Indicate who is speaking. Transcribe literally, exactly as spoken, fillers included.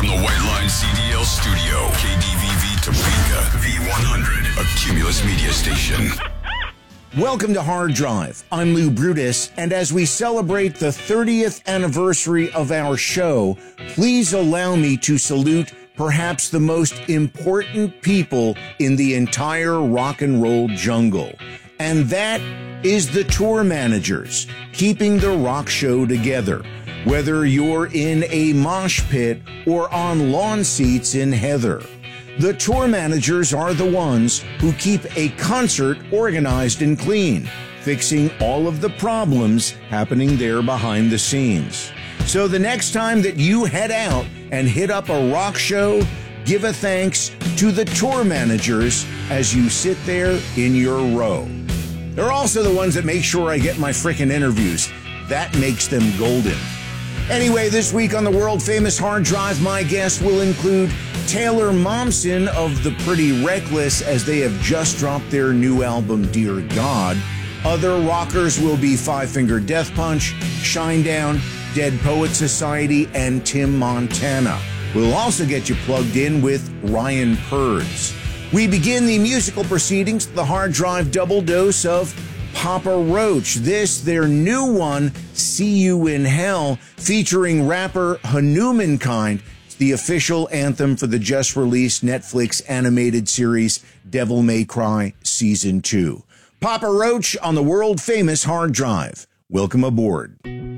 Speaker 1: from the White Line C D L studio, K D V V Topeka, V one hundred, a Cumulus media station.
Speaker 2: Welcome to Hard Drive. I'm Lou Brutus, and as we celebrate the thirtieth anniversary of our show, please allow me to salute perhaps the most important people in the entire rock and roll jungle. And that is the tour managers, keeping the rock show together. Whether you're in a mosh pit or on lawn seats in Heather, the tour managers are the ones who keep a concert organized and clean, fixing all of the problems happening there behind the scenes. So the next time that you head out and hit up a rock show, give a thanks to the tour managers as you sit there in your row. They're also the ones that make sure I get my frickin' interviews. That makes them golden. Anyway, this week on the world-famous Hard Drive, my guest will include Taylor Momsen of The Pretty Reckless, as they have just dropped their new album, Dear God. Other rockers will be Five Finger Death Punch, Shinedown, Dead Poet Society, and Tim Montana. We'll also get you plugged in with Ryan Purds. We begin the musical proceedings, the Hard Drive double dose of Papa Roach. This, their new one, See You in Hell, featuring rapper Hanumankind. It's the official anthem for the just-released Netflix animated series Devil May Cry Season two. Papa Roach on the world-famous Hard Drive. Welcome aboard.